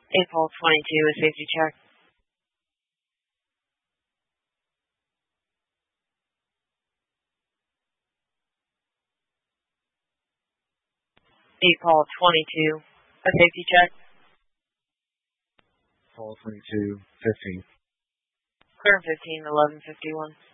April 22, a safety check. April 22, a safety check. Paul 22, 15. Clear 15, 1151.